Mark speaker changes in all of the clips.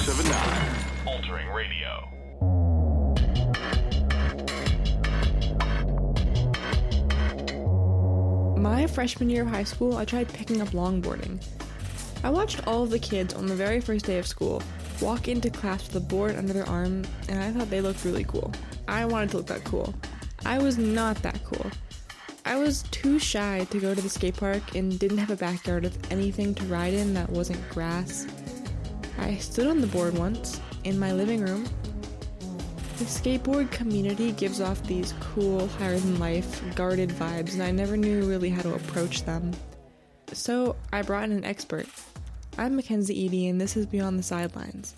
Speaker 1: 1079. Altering Radio.
Speaker 2: My freshman year of high school, I tried picking up longboarding. I watched all of the kids on the very first day of school walk into class with a board under their arm, and I thought they looked really cool. I wanted to look that cool. I was not that cool. I was too shy to go to the skate park and didn't have a backyard with anything to ride in that wasn't grass. I stood on the board once, in my living room. The skateboard community gives off these cool, higher-than-life, guarded vibes, and I never knew really how to approach them. So I brought in an expert. I'm Mackenzie Eady, and this is Beyond the Sidelines.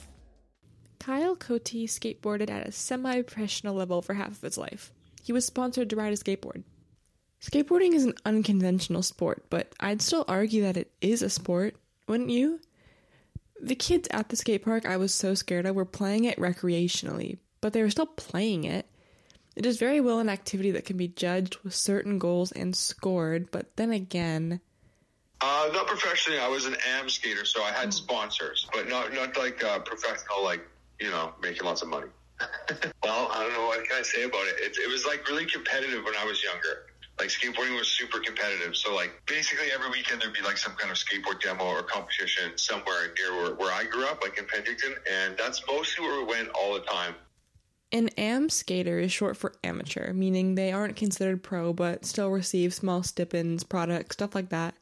Speaker 2: Kyle Cote skateboarded at a semi-professional level for half of his life. He was sponsored to ride a skateboard. Skateboarding is an unconventional sport, but I'd still argue that it is a sport, wouldn't you? The kids at the skate park I was so scared of were playing it recreationally, but they were still playing it. It is very well an activity that can be judged with certain goals and scored, but then again...
Speaker 3: Not professionally. I was an AM skater, so I had sponsors, but not like professional, like, you know, making lots of money. Well, I don't know, what can I say about it? It was like really competitive when I was younger. Like skateboarding was super competitive. So like basically every weekend there'd be like some kind of skateboard demo or competition somewhere near where I grew up, like in Penticton. And that's mostly where we went all the time.
Speaker 2: An AM skater is short for amateur, meaning they aren't considered pro but still receive small stipends, products, stuff like that.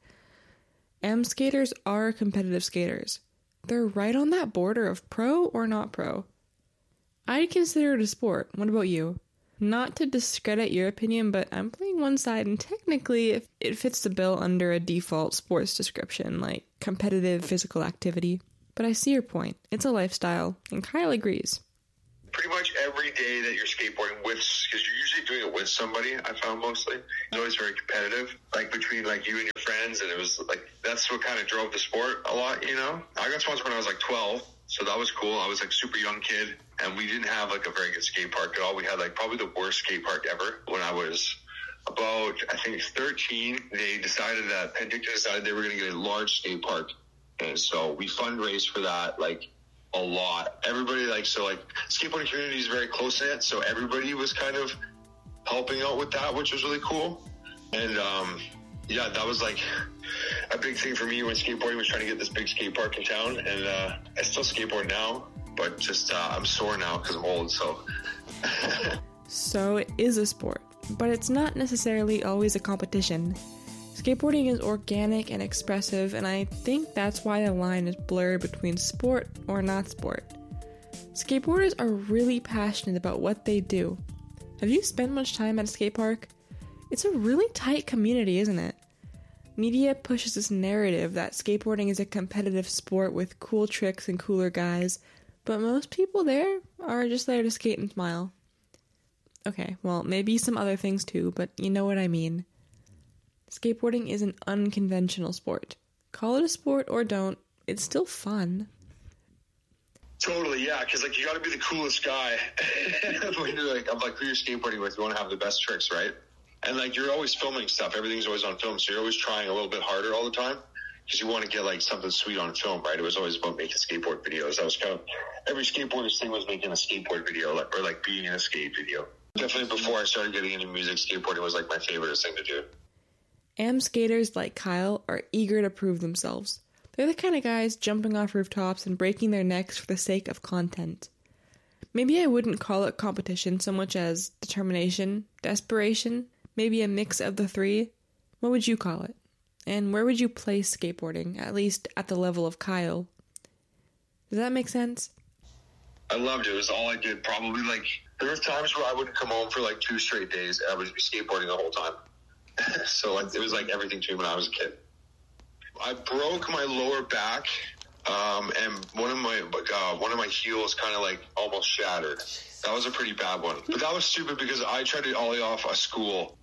Speaker 2: AM skaters are competitive skaters. They're right on that border of pro or not pro. I'd consider it a sport. What about you? Not to discredit your opinion, but I'm playing one side, and technically it fits the bill under a default sports description, like competitive physical activity. But I see your point. It's a lifestyle, and Kyle agrees.
Speaker 3: Pretty much every day that you're skateboarding with, because you're usually doing it with somebody, I found mostly. It's always very competitive, like between like you and your friends, and it was like, that's what kind of drove the sport a lot, you know? I got sponsored when I was like 12. So that was cool. I was like super young kid, and we didn't have like a very good skate park at all. We had like probably the worst skate park ever. When I was about, I think 13, they decided that Penticton decided they were going to get a large skate park. And so we fundraised for that like a lot. Everybody skateboarding community is very close knit. So everybody was kind of helping out with that, which was really cool. And, yeah, that was like a big thing for me when skateboarding was trying to get this big skate park in town. And I still skateboard now, but just I'm sore now because I'm old. So
Speaker 2: So it is a sport, but it's not necessarily always a competition. Skateboarding is organic and expressive, and I think that's why the line is blurred between sport or not sport. Skateboarders are really passionate about what they do. Have you spent much time at a skate park? It's a really tight community, isn't it? Media pushes this narrative that skateboarding is a competitive sport with cool tricks and cooler guys, but most people there are just there to skate and smile. Okay, well, maybe some other things too, but you know what I mean. Skateboarding is an unconventional sport. Call it a sport or don't, it's still fun.
Speaker 3: Totally, yeah, because like you got to be the coolest guy when you're like, who you're skateboarding with. You want to have the best tricks, right? And like you're always filming stuff. Everything's always on film, so you're always trying a little bit harder all the time because you want to get like something sweet on film, right? It was always about making skateboard videos. That was kind of every skateboarder's thing was making a skateboard video or like being in a skate video. Definitely before I started getting into music, skateboarding was like my favorite thing to do.
Speaker 2: AM skaters like Kyle are eager to prove themselves. They're the kind of guys jumping off rooftops and breaking their necks for the sake of content. Maybe I wouldn't call it competition so much as determination, desperation, maybe a mix of the three. What would you call it? And where would you place skateboarding, at least at the level of Kyle? Does that make sense?
Speaker 3: I loved it. It was all I did. Probably like, there were times where I wouldn't come home for like 2 straight days. I would be skateboarding the whole time. So like, it was like everything to me when I was a kid. I broke my lower back, and one of my heels kind of like almost shattered. That was a pretty bad one. But that was stupid because I tried to ollie off a school's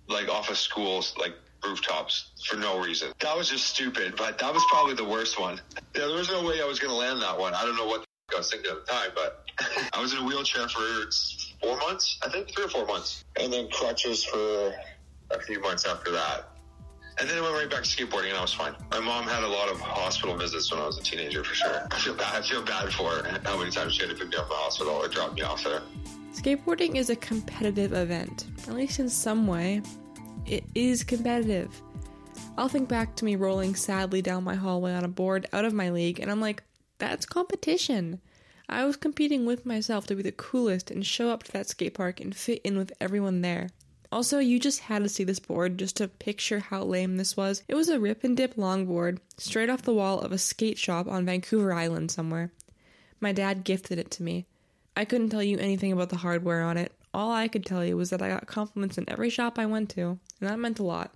Speaker 3: rooftops for no reason. That was just stupid, but that was probably the worst one. Yeah, there was no way I was going to land that one. I don't know what I was thinking at the time, but I was in a wheelchair for 4 months, I think 3 or 4 months, and then crutches for a few months after that. And then I went right back to skateboarding, and I was fine. My mom had a lot of hospital visits when I was a teenager, for sure. I feel bad for her, how many times she had to pick me up from the hospital or drop me off there.
Speaker 2: Skateboarding is a competitive event. At least in some way, it is competitive. I'll think back to me rolling sadly down my hallway on a board out of my league, and I'm like, that's competition. I was competing with myself to be the coolest and show up to that skate park and fit in with everyone there. Also, you just had to see this board just to picture how lame this was. It was a rip and dip longboard, straight off the wall of a skate shop on Vancouver Island somewhere. My dad gifted it to me. I couldn't tell you anything about the hardware on it. All I could tell you was that I got compliments in every shop I went to, and that meant a lot.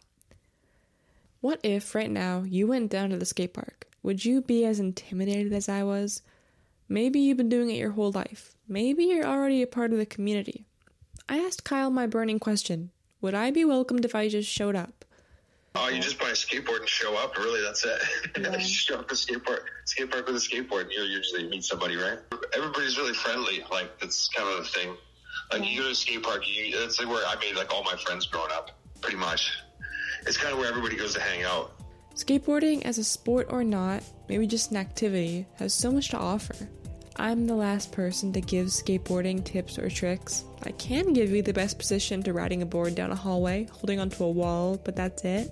Speaker 2: What if, right now, you went down to the skate park? Would you be as intimidated as I was? Maybe you've been doing it your whole life. Maybe you're already a part of the community. I asked Kyle my burning question. Would I be welcomed if I just showed up?
Speaker 3: Oh, you just buy a skateboard and show up? Really, that's it? Yeah. You show up at the skate park with a skateboard, and you usually meet somebody, right? Everybody's really friendly. Like, that's kind of the thing. Like, you go to a skate park, that's like where I made, like, all my friends growing up, pretty much. It's kind of where everybody goes to hang out.
Speaker 2: Skateboarding, as a sport or not, maybe just an activity, has so much to offer. I'm the last person to give skateboarding tips or tricks. I can give you the best position to riding a board down a hallway, holding onto a wall, but that's it.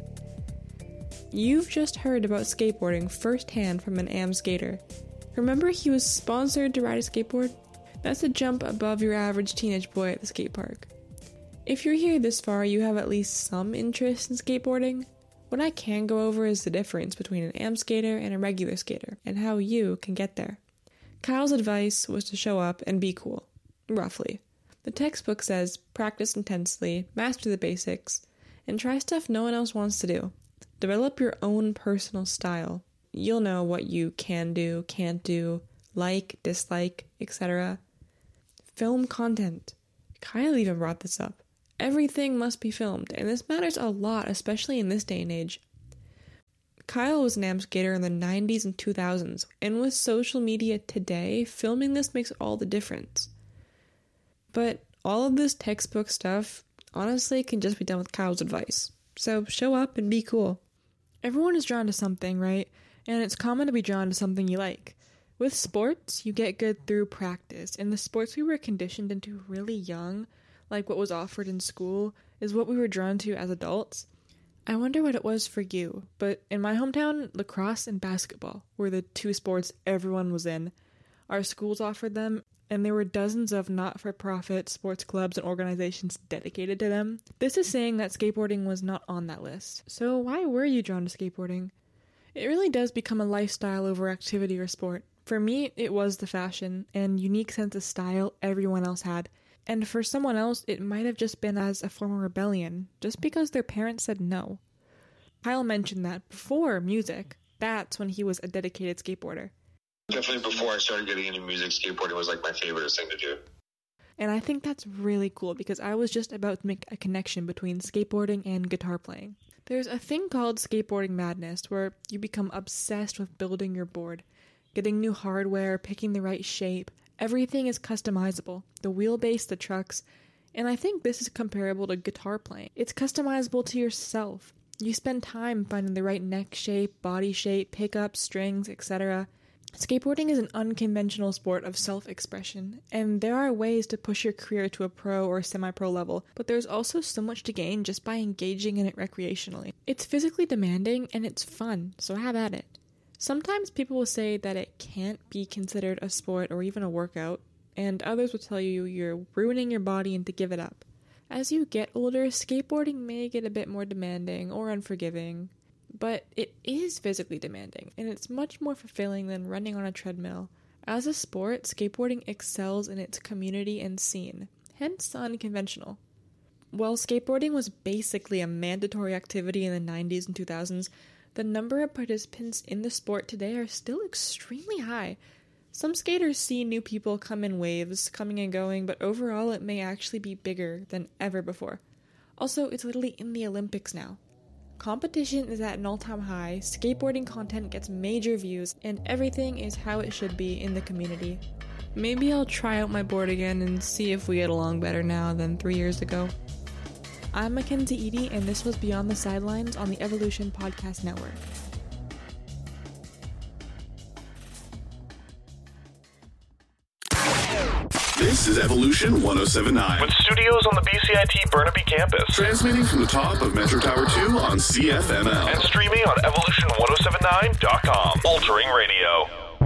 Speaker 2: You've just heard about skateboarding firsthand from an AM skater. Remember he was sponsored to ride a skateboard? That's a jump above your average teenage boy at the skate park. If you're here this far, you have at least some interest in skateboarding. What I can go over is the difference between an AM skater and a regular skater, and how you can get there. Kyle's advice was to show up and be cool. Roughly. The textbook says, practice intensely, master the basics, and try stuff no one else wants to do. Develop your own personal style. You'll know what you can do, can't do, like, dislike, etc. Film content. Kyle even brought this up. Everything must be filmed, and this matters a lot, especially in this day and age. Kyle was an AM skater in the 90s and 2000s, and with social media today, filming this makes all the difference. But all of this textbook stuff, honestly, can just be done with Kyle's advice. So show up and be cool. Everyone is drawn to something, right? And it's common to be drawn to something you like. With sports, you get good through practice, and the sports we were conditioned into really young, like what was offered in school, is what we were drawn to as adults. I wonder what it was for you, but in my hometown, lacrosse and basketball were the two sports everyone was in. Our schools offered them, and there were dozens of not-for-profit sports clubs and organizations dedicated to them. This is saying that skateboarding was not on that list. So why were you drawn to skateboarding? It really does become a lifestyle over activity or sport. For me, it was the fashion and unique sense of style everyone else had. And for someone else, it might have just been as a form of rebellion, just because their parents said no. Kyle mentioned that before music, that's when he was a dedicated skateboarder.
Speaker 3: Definitely before I started getting into music, skateboarding was like my favorite thing to do.
Speaker 2: And I think that's really cool because I was just about to make a connection between skateboarding and guitar playing. There's a thing called skateboarding madness where you become obsessed with building your board, getting new hardware, picking the right shape. Everything is customizable, the wheelbase, the trucks, and I think this is comparable to guitar playing. It's customizable to yourself. You spend time finding the right neck shape, body shape, pickups, strings, etc. Skateboarding is an unconventional sport of self-expression, and there are ways to push your career to a pro or semi-pro level, but there's also so much to gain just by engaging in it recreationally. It's physically demanding, and it's fun, so have at it. Sometimes people will say that it can't be considered a sport or even a workout, and others will tell you you're ruining your body and to give it up. As you get older, skateboarding may get a bit more demanding or unforgiving, but it is physically demanding, and it's much more fulfilling than running on a treadmill. As a sport, skateboarding excels in its community and scene, hence unconventional. While skateboarding was basically a mandatory activity in the 90s and 2000s, the number of participants in the sport today are still extremely high. Some skaters see new people come in waves, coming and going, but overall it may actually be bigger than ever before. Also, it's literally in the Olympics now. Competition is at an all-time high, skateboarding content gets major views, and everything is how it should be in the community. Maybe I'll try out my board again and see if we get along better now than 3 years ago. I'm Mackenzie Eady, and this was Beyond the Sidelines on the Evolution Podcast Network.
Speaker 1: This is Evolution 107.9.
Speaker 4: With studios on the BCIT Burnaby campus.
Speaker 1: Transmitting from the top of Metro Tower 2 on CFML.
Speaker 4: And streaming on evolution1079.com. Altering radio.